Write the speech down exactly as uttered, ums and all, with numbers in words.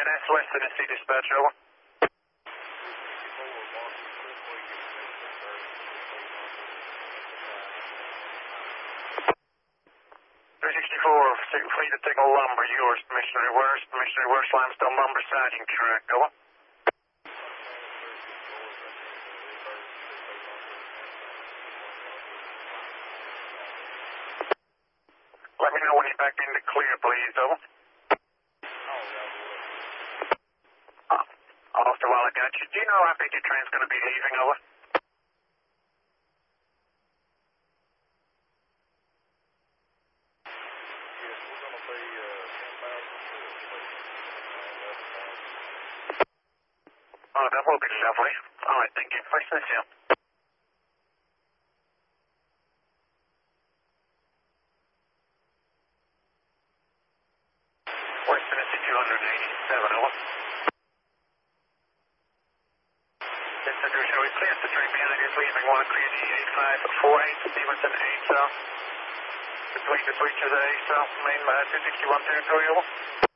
nine S West Tennessee dispatch, over. three sixty-four, fleet of Tickle Lumber, yours, missionary worst, missionary worst, limestone lumber siding, correct, over. Let me know when you're back in the clear, please, over. Oh, after a while I got you. Do you know how big your train's going to be leaving, over? Oh, that will be lovely. All right, thank you. First, this here. West Tennessee two eighty-seven, over. Yes, sir, show is clear. The train behind you is leaving one clear D eight five four eight, Stevenson eight south. Between the switches at eight south, main uh, two sixty-one territory, over.